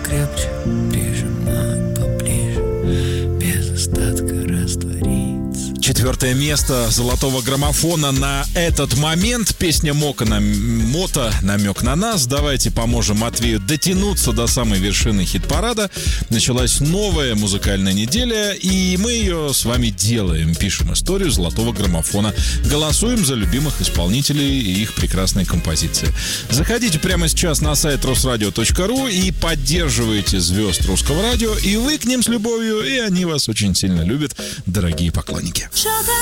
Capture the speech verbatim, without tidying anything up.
покрепче, прижимай поближе, без остатка раствориться. Четвертое место золотого граммофона на этот момент. Песня Мока на... Мото «Намек на нас». Давайте поможем Матвею дотянуться до самой вершины хит-парада. Началась новая музыкальная неделя, и мы ее с вами делаем. Пишем историю золотого граммофона. Голосуем за любимых исполнителей и их прекрасные композиции. Заходите прямо сейчас на сайт русрадио точка ру и поддерживайте звезд русского радио. И вы к ним с любовью, и они вас очень сильно любят, дорогие поклонники.